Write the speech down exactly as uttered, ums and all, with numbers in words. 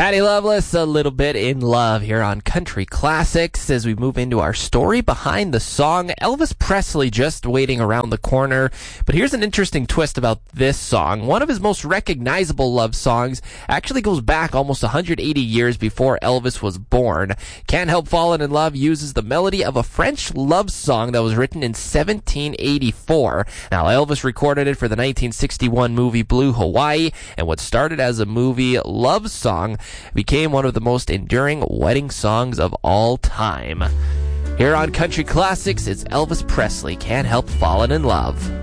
Patty Loveless, a little bit in love here on Country Classics as we move into our story behind the song. Elvis Presley just waiting around the corner. But here's an interesting twist about this song. One of his most recognizable love songs actually goes back almost one hundred eighty years before Elvis was born. Can't Help Falling in Love uses the melody of a French love song that was written in seventeen eighty-four. Now, Elvis recorded it for the nineteen sixty-one movie Blue Hawaii, and what started as a movie love song became one of the most enduring wedding songs of all time. Here on Country Classics, it's Elvis Presley, Can't Help Falling in Love.